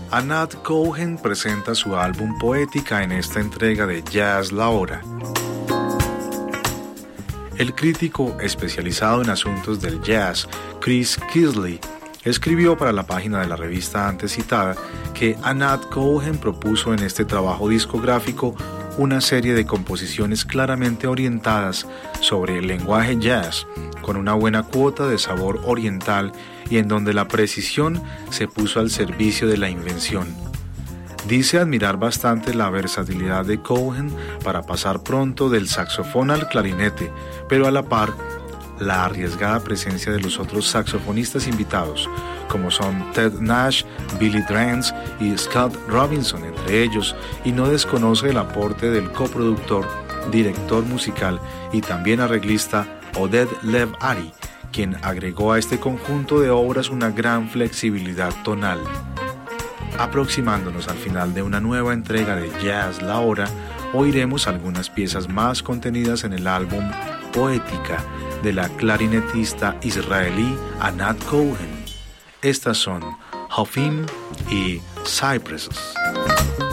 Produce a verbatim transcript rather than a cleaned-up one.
Anat Cohen presenta su álbum Poética en esta entrega de Jazz La Hora. El crítico especializado en asuntos del jazz, Chris Kisley, escribió para la página de la revista antes citada que Anat Cohen propuso en este trabajo discográfico una serie de composiciones claramente orientadas sobre el lenguaje jazz, con una buena cuota de sabor oriental y en donde la precisión se puso al servicio de la invención. Dice admirar bastante la versatilidad de Cohen para pasar pronto del saxofón al clarinete, pero a la par la arriesgada presencia de los otros saxofonistas invitados, como son Ted Nash, Billy Drance y Scott Robinson, entre ellos, y no desconoce el aporte del coproductor, director musical y también arreglista Oded Lev Ari, quien agregó a este conjunto de obras una gran flexibilidad tonal. Aproximándonos al final de una nueva entrega de Jazz La Hora, oiremos algunas piezas más contenidas en el álbum Poética de la clarinetista israelí Anat Cohen. Estas son Hofim y Cypresses.